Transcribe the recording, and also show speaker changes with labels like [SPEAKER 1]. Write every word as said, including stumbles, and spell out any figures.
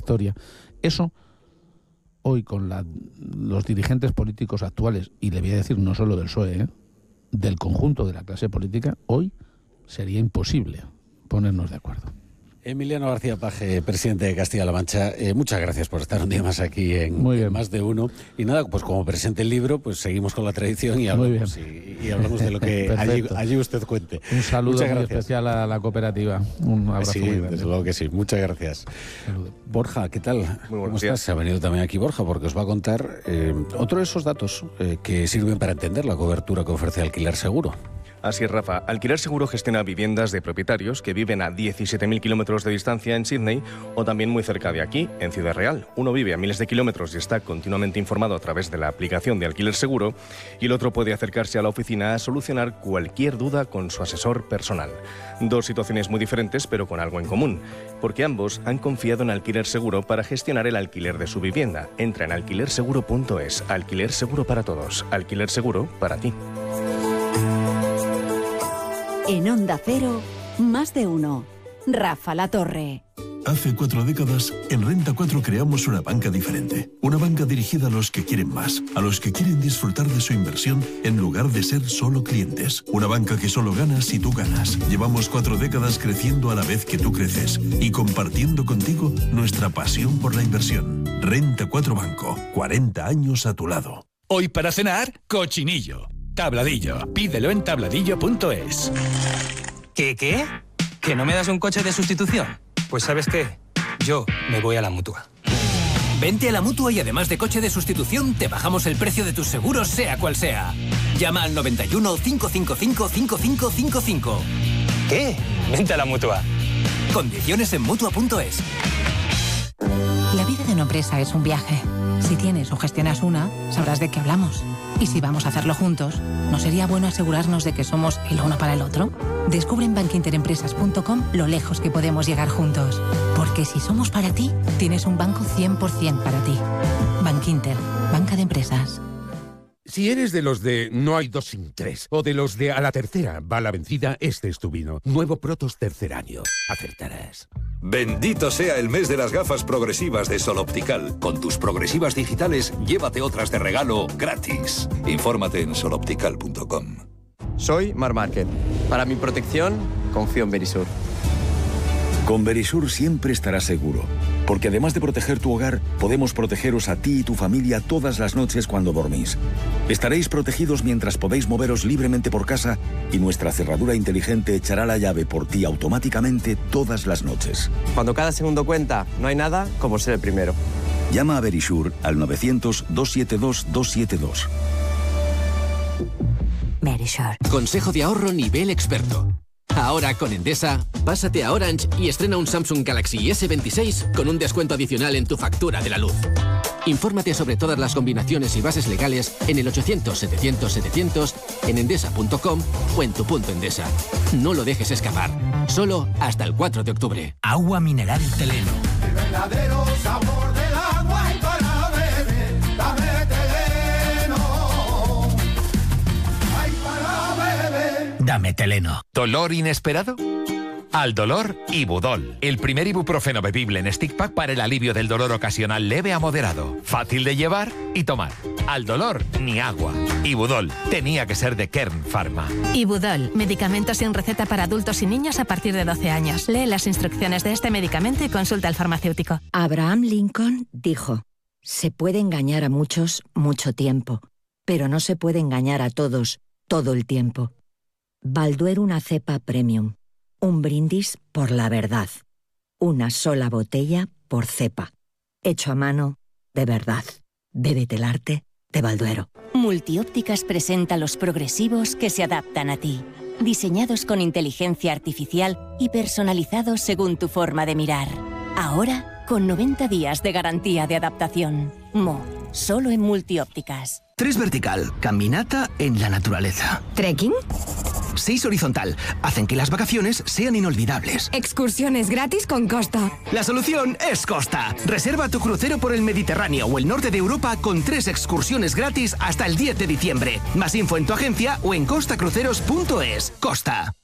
[SPEAKER 1] historia. Eso, hoy con la, los dirigentes políticos actuales, y le voy a decir no solo del P S O E, ¿eh? del conjunto de la clase política, hoy sería imposible ponernos de acuerdo.
[SPEAKER 2] Emiliano García Paje, presidente de Castilla-La Mancha, eh, muchas gracias por estar un día más aquí en, en Más de Uno. Y nada, pues como presente el libro, pues seguimos con la tradición y hablamos, y, y hablamos de lo que allí, allí usted cuente.
[SPEAKER 1] Un saludo muy especial a la cooperativa. Un abrazo
[SPEAKER 2] sí,
[SPEAKER 1] muy grande.
[SPEAKER 2] Desde luego que sí. Muchas gracias.
[SPEAKER 1] Saludo.
[SPEAKER 2] Borja, ¿qué tal?
[SPEAKER 3] Muy
[SPEAKER 2] ¿Cómo estás? Se ha venido también aquí Borja porque os va a contar eh, otro de esos datos eh, que sirven para entender la cobertura que ofrece Alquiler Seguro.
[SPEAKER 3] Así es, Rafa. Alquiler Seguro gestiona viviendas de propietarios que viven a diecisiete mil kilómetros de distancia en Sydney o también muy cerca de aquí, en Ciudad Real. Uno vive a miles de kilómetros y está continuamente informado a través de la aplicación de Alquiler Seguro y el otro puede acercarse a la oficina a solucionar cualquier duda con su asesor personal. Dos situaciones muy diferentes pero con algo en común, porque ambos han confiado en Alquiler Seguro para gestionar el alquiler de su vivienda. Entra en alquiler seguro punto es. Alquiler Seguro para todos. Alquiler Seguro para ti.
[SPEAKER 4] En Onda Cero, Más de Uno. Rafa La Torre.
[SPEAKER 5] Hace cuatro décadas, en Renta cuatro creamos una banca diferente. Una banca dirigida a los que quieren más, a los que quieren disfrutar de su inversión en lugar de ser solo clientes. Una banca que solo gana si tú ganas. Llevamos cuatro décadas creciendo a la vez que tú creces y compartiendo contigo nuestra pasión por la inversión. Renta cuatro Banco, cuarenta años a tu lado.
[SPEAKER 6] Hoy para cenar, cochinillo. Tabladillo. Pídelo en tabladillo punto es.
[SPEAKER 7] ¿Qué, qué? ¿Que no me das un coche de sustitución? Pues ¿sabes qué? Yo me voy a la Mutua.
[SPEAKER 8] Vente a la Mutua y además de coche de sustitución, te bajamos el precio de tus seguros, sea cual sea. Llama al noventa y uno, cinco cinco cinco, cinco cinco cinco cinco.
[SPEAKER 7] ¿Qué? Vente a la Mutua.
[SPEAKER 8] Condiciones en Mutua punto es.
[SPEAKER 9] La vida de una empresa es un viaje. Si tienes o gestionas una, sabrás de qué hablamos. Y si vamos a hacerlo juntos, ¿no sería bueno asegurarnos de que somos el uno para el otro? Descubre en bank inter empresas punto com lo lejos que podemos llegar juntos. Porque si somos para ti, tienes un banco cien por ciento para ti. Bankinter, banca de empresas.
[SPEAKER 10] Si eres de los de no hay dos sin tres, o de los de a la tercera va la vencida, este es tu vino. Nuevo Protos Tercer Año. Acertarás.
[SPEAKER 11] Bendito sea el mes de las gafas progresivas de Sol Optical. Con tus progresivas digitales, llévate otras de regalo gratis. Infórmate en sol optical punto com.
[SPEAKER 12] Soy Mar Márquez. Para mi protección, confío en Verisur.
[SPEAKER 13] Con Verisur siempre estarás seguro, porque además de proteger tu hogar, podemos protegeros a ti y tu familia todas las noches cuando dormís. Estaréis protegidos mientras podéis moveros libremente por casa y nuestra cerradura inteligente echará la llave por ti automáticamente todas las noches.
[SPEAKER 12] Cuando cada segundo cuenta, no hay nada como ser el primero.
[SPEAKER 13] Llama a Verisur al novecientos, doscientos setenta y dos, doscientos setenta y dos.
[SPEAKER 14] Verisur. Consejo de ahorro nivel experto. Ahora con Endesa, pásate a Orange y estrena un Samsung Galaxy ese veintiséis con un descuento adicional en tu factura de la luz. Infórmate sobre todas las combinaciones y bases legales en el ochocientos, setecientos, setecientos, en endesa punto com o en tu punto Endesa. No lo dejes escapar. Solo hasta el cuatro de octubre.
[SPEAKER 15] Agua mineral Teleno.
[SPEAKER 16] El verdadero sabor del agua y para beber, dame Teleno. Ay, para beber.
[SPEAKER 15] Dame Teleno.
[SPEAKER 6] ¿Dolor inesperado? Al dolor, Ibudol. El primer ibuprofeno bebible en stick pack para el alivio del dolor ocasional leve a moderado. Fácil de llevar y tomar. Al dolor, ni agua. Ibudol. Tenía que ser de Kern Pharma.
[SPEAKER 17] Ibudol. Medicamento sin receta para adultos y niños a partir de doce años. Lee las instrucciones de este medicamento y consulta al farmacéutico.
[SPEAKER 18] Abraham Lincoln dijo: se puede engañar a muchos mucho tiempo, pero no se puede engañar a todos todo el tiempo. Balduero, una cepa premium. Un brindis por la verdad. Una sola botella por cepa. Hecho a mano, de verdad. Bébete el arte de Balduero.
[SPEAKER 4] Multiópticas presenta los progresivos que se adaptan a ti. Diseñados con inteligencia artificial y personalizados según tu forma de mirar. Ahora, con noventa días de garantía de adaptación. Mo, solo en Multiópticas.
[SPEAKER 15] Tres vertical, caminata en la naturaleza.
[SPEAKER 19] ¿Trekking?
[SPEAKER 15] Seis horizontal, hacen que las vacaciones sean inolvidables.
[SPEAKER 19] Excursiones gratis con Costa.
[SPEAKER 15] La solución es Costa. Reserva tu crucero por el Mediterráneo o el norte de Europa con tres excursiones gratis hasta el diez de diciembre. Más info en tu agencia o en costa cruceros punto es. Costa.